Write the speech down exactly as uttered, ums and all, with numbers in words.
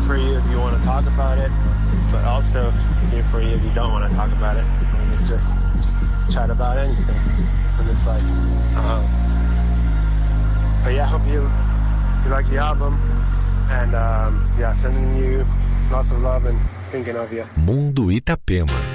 for you if you want to talk about it, but also here for you if you don't want to talk about it. We can just chat about anything in this life. Um, but yeah, I hope you you like the album, and um, yeah, sending you lots of love and thinking of you. Mundo Itapema.